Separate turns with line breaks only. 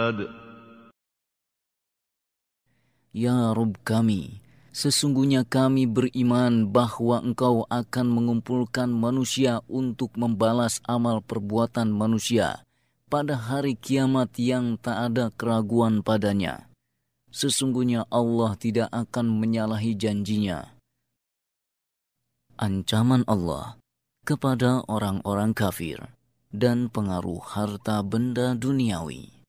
Ya Rabb kami, sesungguhnya kami beriman bahwa Engkau akan mengumpulkan manusia untuk membalas amal perbuatan manusia pada hari kiamat yang tak ada keraguan padanya. Sesungguhnya Allah tidak akan menyalahi janjinya. Ancaman Allah kepada orang-orang kafir dan pengaruh harta benda duniawi.